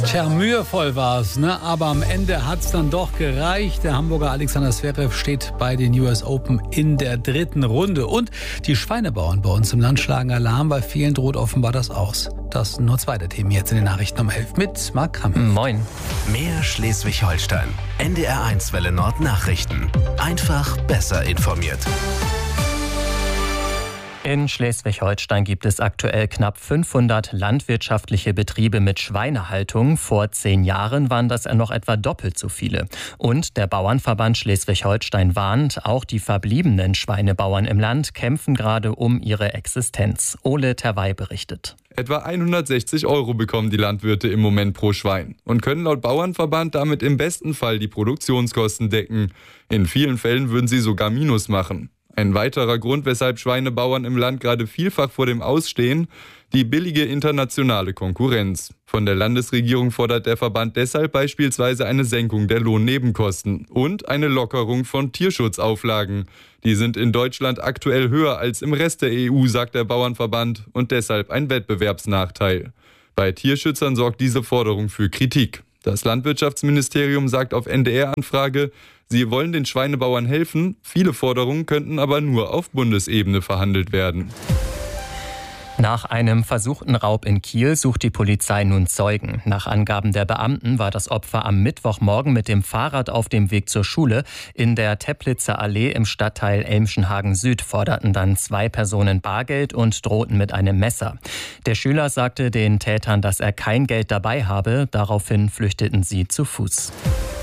Tja, mühevoll war es, ne? Aber am Ende hat es dann doch gereicht. Der Hamburger Alexander Zverev steht bei den US Open in der dritten Runde. Und die Schweinebauern bei uns im Land schlagen Alarm, bei vielen droht offenbar das aus. Das sind nur zwei der Themen jetzt in den Nachrichten um 11 mit Marc Kramm. Moin. Mehr Schleswig-Holstein. NDR1 Welle Nord Nachrichten. Einfach besser informiert. In Schleswig-Holstein gibt es aktuell knapp 500 landwirtschaftliche Betriebe mit Schweinehaltung. Vor 10 Jahren waren das noch etwa doppelt so viele. Und der Bauernverband Schleswig-Holstein warnt, auch die verbliebenen Schweinebauern im Land kämpfen gerade um ihre Existenz. Ole Terwey berichtet. Etwa 160 € bekommen die Landwirte im Moment pro Schwein und können laut Bauernverband damit im besten Fall die Produktionskosten decken. In vielen Fällen würden sie sogar Minus machen. Ein weiterer Grund, weshalb Schweinebauern im Land gerade vielfach vor dem Aus stehen, die billige internationale Konkurrenz. Von der Landesregierung fordert der Verband deshalb beispielsweise eine Senkung der Lohnnebenkosten und eine Lockerung von Tierschutzauflagen. Die sind in Deutschland aktuell höher als im Rest der EU, sagt der Bauernverband, und deshalb ein Wettbewerbsnachteil. Bei Tierschützern sorgt diese Forderung für Kritik. Das Landwirtschaftsministerium sagt auf NDR-Anfrage, sie wollen den Schweinebauern helfen, viele Forderungen könnten aber nur auf Bundesebene verhandelt werden. Nach einem versuchten Raub in Kiel sucht die Polizei nun Zeugen. Nach Angaben der Beamten war das Opfer am Mittwochmorgen mit dem Fahrrad auf dem Weg zur Schule. In der Teplitzer Allee im Stadtteil Elmschenhagen Süd forderten dann 2 Personen Bargeld und drohten mit einem Messer. Der Schüler sagte den Tätern, dass er kein Geld dabei habe. Daraufhin flüchteten sie zu Fuß.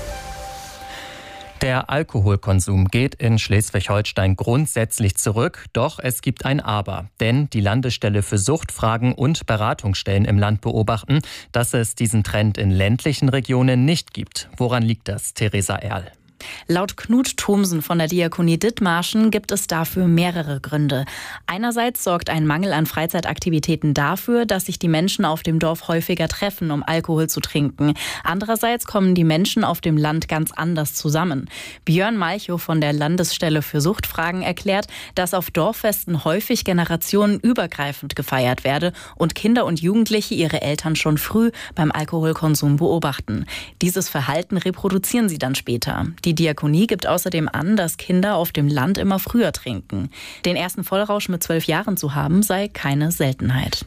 Der Alkoholkonsum geht in Schleswig-Holstein grundsätzlich zurück, doch es gibt ein Aber. Denn die Landesstelle für Suchtfragen und Beratungsstellen im Land beobachten, dass es diesen Trend in ländlichen Regionen nicht gibt. Woran liegt das, Theresa Erl? Laut Knut Thomsen von der Diakonie Dithmarschen gibt es dafür mehrere Gründe. Einerseits sorgt ein Mangel an Freizeitaktivitäten dafür, dass sich die Menschen auf dem Dorf häufiger treffen, um Alkohol zu trinken. Andererseits kommen die Menschen auf dem Land ganz anders zusammen. Björn Malchow von der Landesstelle für Suchtfragen erklärt, dass auf Dorffesten häufig generationenübergreifend gefeiert werde und Kinder und Jugendliche ihre Eltern schon früh beim Alkoholkonsum beobachten. Dieses Verhalten reproduzieren sie dann später. Die Diakonie gibt außerdem an, dass Kinder auf dem Land immer früher trinken. Den ersten Vollrausch mit 12 Jahren zu haben, sei keine Seltenheit.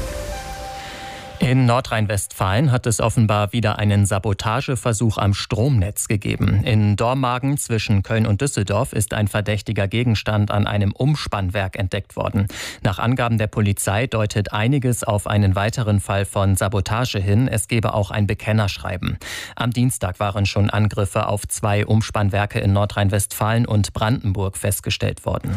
In Nordrhein-Westfalen hat es offenbar wieder einen Sabotageversuch am Stromnetz gegeben. In Dormagen zwischen Köln und Düsseldorf ist ein verdächtiger Gegenstand an einem Umspannwerk entdeckt worden. Nach Angaben der Polizei deutet einiges auf einen weiteren Fall von Sabotage hin. Es gebe auch ein Bekennerschreiben. Am Dienstag waren schon Angriffe auf 2 Umspannwerke in Nordrhein-Westfalen und Brandenburg festgestellt worden.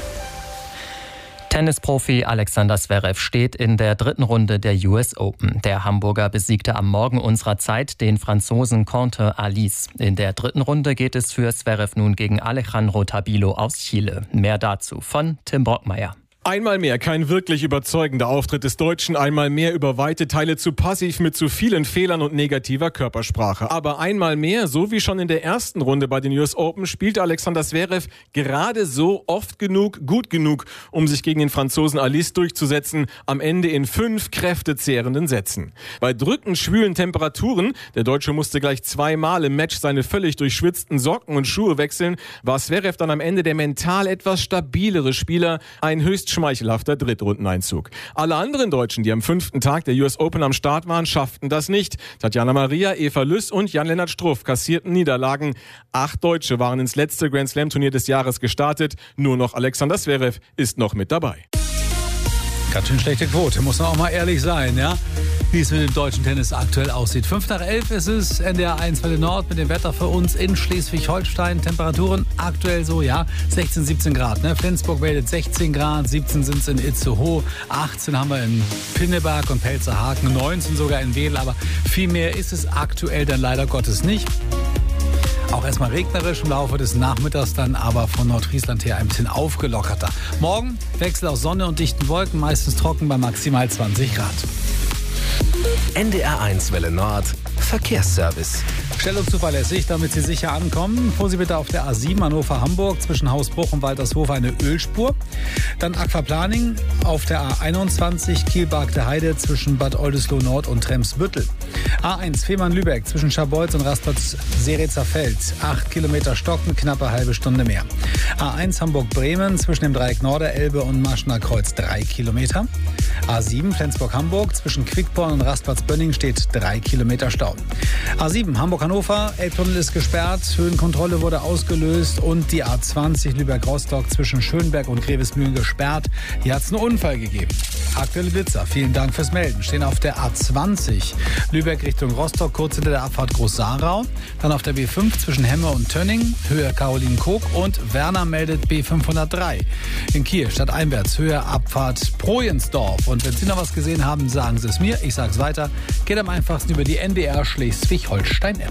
Tennisprofi Alexander Zverev steht in der dritten Runde der US Open. Der Hamburger besiegte am Morgen unserer Zeit den Franzosen Quentin Alice. In der dritten Runde geht es für Zverev nun gegen Alejandro Tabilo aus Chile. Mehr dazu von Tim Brockmeier. Einmal mehr kein wirklich überzeugender Auftritt des Deutschen, einmal mehr über weite Teile zu passiv mit zu vielen Fehlern und negativer Körpersprache. Aber einmal mehr, so wie schon in der ersten Runde bei den US Open, spielte Alexander Zverev gerade so oft genug, gut genug, um sich gegen den Franzosen Alice durchzusetzen, am Ende in 5 kräftezehrenden Sätzen. Bei drückend schwülen Temperaturen, der Deutsche musste gleich 2-mal im Match seine völlig durchschwitzten Socken und Schuhe wechseln, war Zverev dann am Ende der mental etwas stabilere Spieler, ein höchst schmeichelhafter Drittrundeneinzug. Alle anderen Deutschen, die am 5. Tag der US Open am Start waren, schafften das nicht. Tatjana Maria, Eva Lüss und Jan-Lennart Struff kassierten Niederlagen. 8 Deutsche waren ins letzte Grand Slam Turnier des Jahres gestartet. Nur noch Alexander Zverev ist noch mit dabei. Ganz schön schlechte Quote, muss man auch mal ehrlich sein, ja? Wie es mit dem deutschen Tennis aktuell aussieht. 5 nach 11 ist es, NDR1 Welle Nord mit dem Wetter für uns in Schleswig-Holstein. Temperaturen aktuell so, ja, 16, 17 Grad. Ne? Flensburg meldet 16 Grad, 17 sind es in Itzehoe, 18 haben wir in Pinneberg und Pelzerhaken, 19 sogar in Wedel, aber viel mehr ist es aktuell dann leider Gottes nicht. Auch erstmal regnerisch im Laufe des Nachmittags, dann aber von Nordfriesland her ein bisschen aufgelockerter. Morgen Wechsel aus Sonne und dichten Wolken, meistens trocken bei maximal 20 Grad. NDR1 Welle Nord Verkehrsservice. Schnell und zuverlässig, damit Sie sicher ankommen. Fuhren Sie bitte auf der A7 Hannover-Hamburg zwischen Hausbruch und Waltershof eine Ölspur. Dann Aquaplaning auf der A21 Kiel-Bargte-Heide zwischen Bad Oldesloe-Nord und Tremsbüttel. A1 Fehmarn-Lübeck zwischen Scharbeutz und Rastplatz-Seretzer-Feld. 8 Kilometer Stocken, knappe halbe Stunde mehr. A1 Hamburg-Bremen zwischen dem Dreieck Norderelbe und Maschener Kreuz 3 Kilometer. A7 Flensburg-Hamburg zwischen Quickborn und Rastplatz-Bönning steht 3 Kilometer Stau. A7 Hamburg-Hannover, Elbtunnel ist gesperrt, Höhenkontrolle wurde ausgelöst und die A20 Lübeck-Rostock zwischen Schönberg und Grevesmühlen gesperrt. Hier hat es einen Unfall gegeben. Aktuelle Blitzer, vielen Dank fürs Melden, stehen auf der A20 Lübeck Richtung Rostock, kurz hinter der Abfahrt Groß-Sarau. Dann auf der B5 zwischen Hemme und Tönning, Höhe Caroline-Koog und Werner meldet B503. In Kiel stadteinwärts, Höhe Abfahrt Projensdorf. Und wenn Sie noch was gesehen haben, sagen Sie es mir, ich sage es weiter. Geht am einfachsten über die NDR Schleswig-Holstein-App.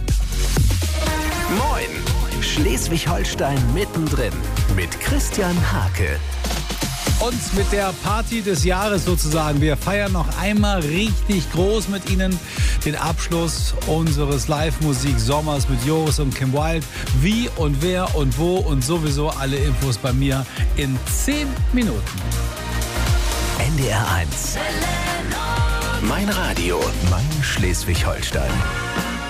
Moin! Schleswig-Holstein mittendrin mit Christian Hake. Und mit der Party des Jahres sozusagen. Wir feiern noch einmal richtig groß mit Ihnen den Abschluss unseres Live-Musik-Sommers mit Joris und Kim Wilde. Wie und wer und wo und sowieso alle Infos bei mir in 10 Minuten. NDR 1. Mein Radio, mein Schleswig-Holstein.